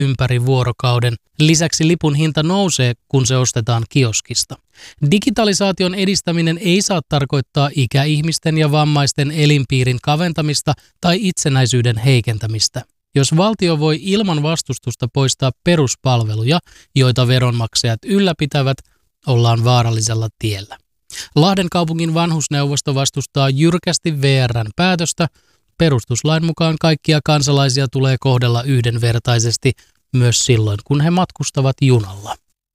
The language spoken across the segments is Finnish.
ympäri vuorokauden. Lisäksi lipun hinta nousee, kun se ostetaan kioskista. Digitalisaation edistäminen ei saa tarkoittaa ikäihmisten ja vammaisten elinpiirin kaventamista tai itsenäisyyden heikentämistä. Jos valtio voi ilman vastustusta poistaa peruspalveluja, joita veronmaksajat ylläpitävät, ollaan vaarallisella tiellä. Lahden kaupungin vanhusneuvosto vastustaa jyrkästi VR:n päätöstä. Perustuslain mukaan kaikkia kansalaisia tulee kohdella yhdenvertaisesti myös silloin, kun he matkustavat junalla.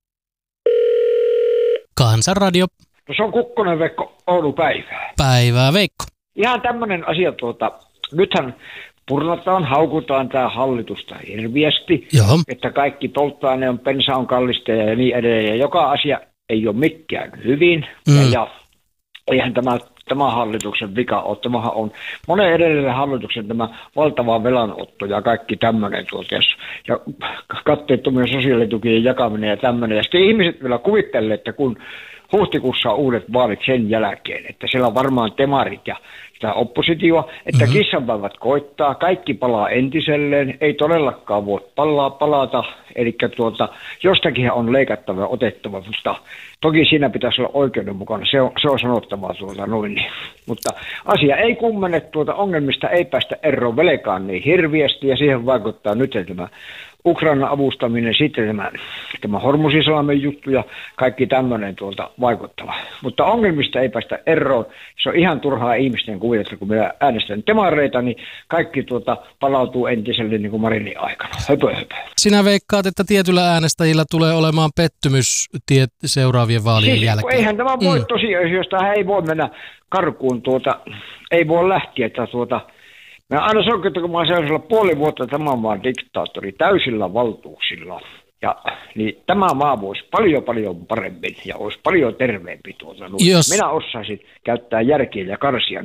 Kansanradio. No se on Kukkonen Veikko, Oulu päivää. Päivää Veikko. Ihan tämmöinen asia nythän purnataan, haukutaan tämä hallitusta hirviästi, Joo. että kaikki polttoaine on, bensa on kallista ja niin edelleen. Ja joka asia ei ole mikään hyvin. Ja eihän tämä hallituksen vika ole. Tämähän on monen edellisen hallituksen tämä valtava velanotto ja kaikki tämmöinen ja katteettomien sosiaalitukien jakaminen ja tämmöinen. Ja sitten ihmiset vielä kuvittelee, että kun huhtikuussa on uudet vaalit sen jälkeen, että siellä on varmaan demarit ja sitä oppositioa, että kissanpäivät koittaa, kaikki palaa entiselleen, ei todellakaan voi palata, eli jostakin on leikattava ja otettava, mutta toki siinä pitäisi olla oikeudenmukainen, se on sanottava noin. Mutta asia ei kummene, ongelmista ei päästä eroon velkaan niin hirviästi, ja siihen vaikuttaa nyt tämä Ukrainan avustaminen, sitten tämä Hormuzisalmen juttu ja kaikki tämmöinen vaikuttava. Mutta ongelmista ei päästä eroon. Se on ihan turhaa ihmisten kuvitella, kun minä äänestän demareita, niin kaikki palautuu entiselle niin kuin Marinin aikana. Höpö. Sinä veikkaat, että tietyillä äänestäjillä tulee olemaan pettymys seuraavien vaalien jälkeen. Eihän tämä voi tosiasiasta, ei voi mennä karkuun, ei voi lähteä, että mä aina sanon, että kun mä oon sellaisella puoli vuotta tämän maan diktaattori täysillä valtuuksilla, niin tämä maa voisi paljon paremmin ja olisi paljon terveempi Minä osaisin käyttää järkeä ja karsia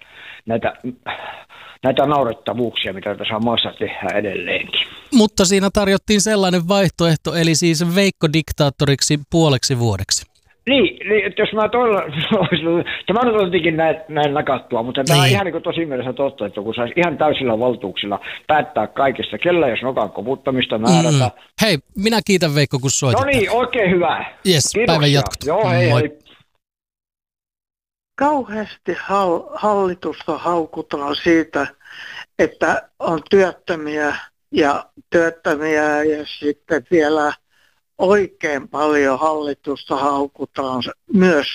näitä naurettavuuksia, mitä tässä maassa tehdään edelleenkin. Mutta siinä tarjottiin sellainen vaihtoehto, eli siis Veikko diktaattoriksi puoleksi vuodeksi. Niin, että jos mä tämä on jotenkin näin nakattua, mutta tämä on ihan niin tosi mielessä totta, että kun saisi ihan täysillä valtuuksilla päättää kaikesta, kellä jos nokan koputtamista määrätä. Hei, minä kiitän Veikko, kun soitit. No niin, oikein hyvä. Yes, päivän jatkot. Joo, hei. Kauheasti hallitusta haukutaan siitä, että on työttömiä ja sitten vielä oikein paljon hallitusta haukutaan myös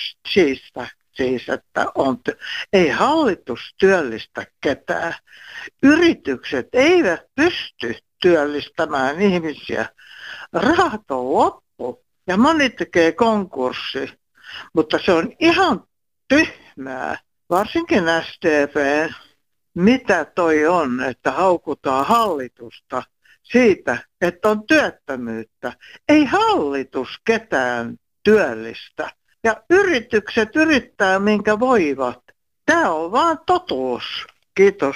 että ei hallitus työllistä ketään. Yritykset eivät pysty työllistämään ihmisiä. Rahat on loppu ja moni tekee konkurssi, mutta se on ihan tyhmää, varsinkin SDP, mitä toi on, että haukutaan hallitusta siitä, että on työttömyyttä. Ei hallitus ketään työllistä. Ja yritykset yrittää minkä voivat. Tämä on vaan totuus. Kiitos.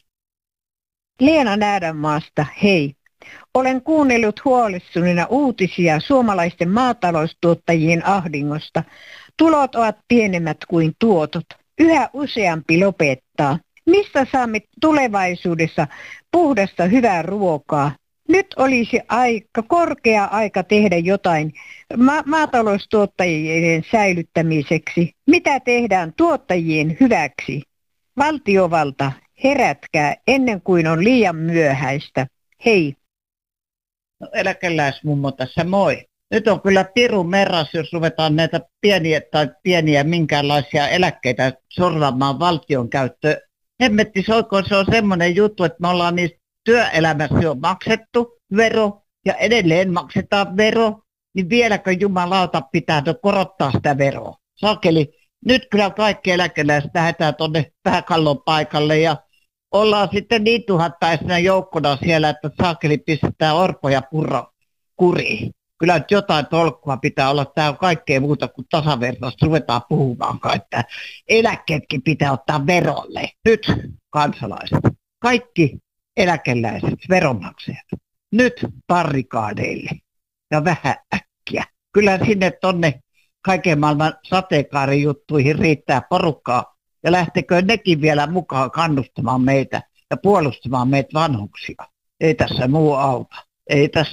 Leena Näädänmaasta, hei. Olen kuunnellut huolestuneena uutisia suomalaisten maataloustuottajien ahdingosta. Tulot ovat pienemmät kuin tuotot. Yhä useampi lopettaa. Mistä saamme tulevaisuudessa puhdasta hyvää ruokaa? Nyt olisi korkea aika tehdä jotain maataloustuottajien säilyttämiseksi. Mitä tehdään tuottajien hyväksi? Valtiovalta, herätkää ennen kuin on liian myöhäistä. Hei. No, eläkeläismummo tässä, moi. Nyt on kyllä piru merras, jos ruvetaan näitä pieniä minkäänlaisia eläkkeitä sorvaamaan valtion käyttöön. Hemmetti soikoon, se on semmoinen juttu, että me ollaan niistä työelämässä jo maksettu vero ja edelleen maksetaan vero, niin vieläkö jumalauta pitää korottaa sitä veroa? Sakeli, nyt kyllä kaikki eläkeläiset lähdetään tuonne Pääkallon paikalle ja ollaan sitten niin tuhattaisena joukkona siellä, että sakeli pistetään Orpo ja Purra kuriin. Kyllä nyt jotain tolkkua pitää olla, tämä on kaikkea muuta kuin tasavertaista, ruvetaan puhumaankaan, että eläkkeetkin pitää ottaa verolle. Nyt kansalaiset, kaikki eläkeläiset, veronmaksajat, nyt barrikaadeille ja vähän äkkiä. Kyllä sinne tonne kaiken maailman sateenkaarijuttuihin riittää porukkaa ja lähtekö nekin vielä mukaan kannustamaan meitä ja puolustamaan meitä vanhuksia. Ei tässä muu auta. Ei tässä